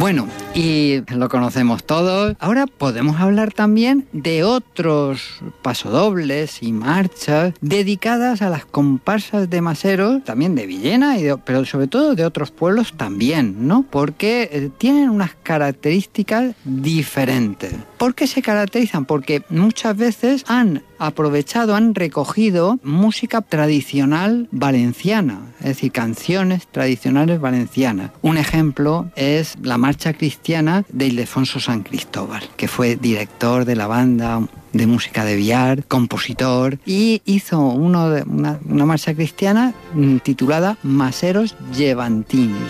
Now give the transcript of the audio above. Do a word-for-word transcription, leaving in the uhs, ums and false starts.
Bueno, y lo conocemos todos. Ahora podemos hablar también de otros pasodobles y marchas dedicadas a las comparsas de maseros, también de Villena, y de, pero sobre todo de otros pueblos también, ¿no? Porque eh, tienen unas características diferentes. ¿Por qué se caracterizan? Porque muchas veces han aprovechado, han recogido música tradicional valenciana, es decir, canciones tradicionales valencianas. Un ejemplo es la marcha cristiana de Ildefonso San Cristóbal, que fue director de la banda de música de Biar, compositor, y hizo uno de, una, una marcha cristiana titulada Maseros Llevantins.